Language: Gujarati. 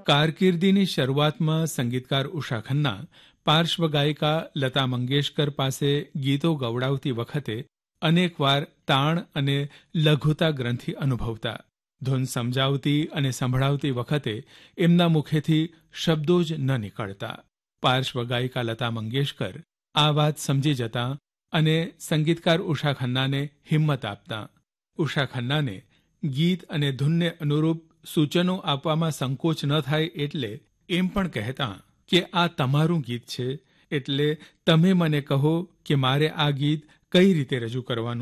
કારકિર્દીની શરૂઆતમાં સંગીતકાર ઉષા ખન્ના પાર્શ્વ ગાયિકા લતા મંગેશકર પાસે ગીતો ગવડાવતી વખતે અનેકવાર તાણ અને લઘુતા ગ્રંથિ અનુભવતા. ધૂન સમજાવતી અને સંભળાવતી વખતે એમના મુખેથી શબ્દો જ ન નીકળતા. પાર્શ્વ ગાયિકા લતા મંગેશકર આ વાત સમજી જતા અને સંગીતકાર ઉષા ખન્નાને હિંમત આપતા. ઉષા ખન્નાને ગીત અને ધૂનને અનુરૂપ સૂચનો આપવામાં સંકોચ ન થાય એટલે એમ પણ કહેતા કે આ તમારું ગીત છે, એટલે તમે મને કહો કે મારે આ ગીત કઈ રીતે રજૂ કરવાનું